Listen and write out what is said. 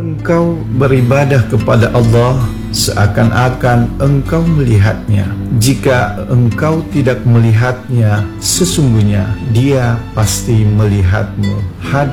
Engkau beribadah kepada Allah seakan-akan engkau melihatnya. Jika engkau tidak melihatnya, sesungguhnya Dia pasti melihatmu. Hadis